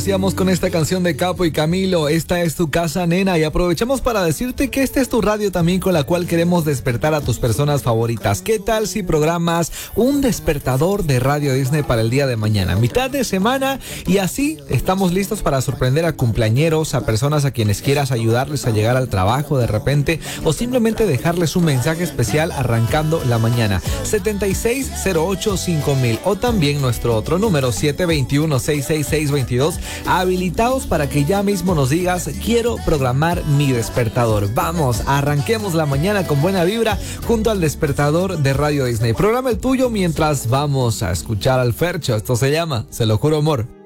Iniciamos con esta canción de Capo y Camilo, esta es tu casa, nena, y aprovechamos para decirte que esta es tu radio también con la cual queremos despertar a tus personas favoritas. ¿Qué tal si programas un despertador de Radio Disney para el día de mañana, mitad de semana, y así estamos listos para sorprender a cumpleañeros, a personas a quienes quieras ayudarles a llegar al trabajo de repente, o simplemente dejarles un mensaje especial arrancando la mañana? 76085000 o también nuestro otro número 721-666-22, habilitados para que ya mismo nos digas: quiero programar mi despertador. Vamos, arranquemos la mañana con buena vibra junto al despertador de Radio Disney. Programa el tuyo mientras vamos a escuchar al Fercho. Esto se llama Se lo juro amor.